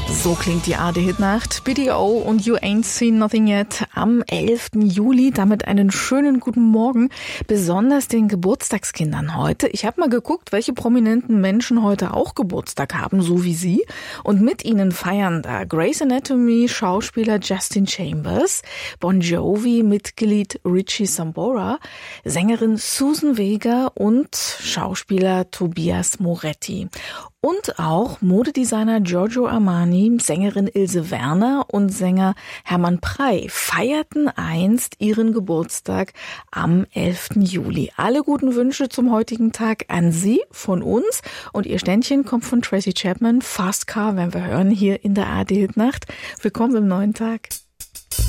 So klingt die ARD-Hitnacht. BDO und You Ain't Seen Nothing Yet am 11. Juli. Damit einen schönen guten Morgen, besonders den Geburtstagskindern heute. Ich habe mal geguckt, welche prominenten Menschen heute auch Geburtstag haben, so wie Sie. Und mit ihnen feiern da Grey's Anatomy Schauspieler Justin Chambers, Bon Jovi-Mitglied Richie Sambora, Sängerin Susan Vega und Schauspieler Tobias Moretti. Und auch Modedesigner Giorgio Armani, Sängerin Ilse Werner und Sänger Hermann Prey feierten einst ihren Geburtstag am 11. Juli. Alle guten Wünsche zum heutigen Tag an Sie von uns. Und Ihr Ständchen kommt von Tracy Chapman. Fast Car werden wir hören hier in der ARD Hitnacht. Willkommen im neuen Tag.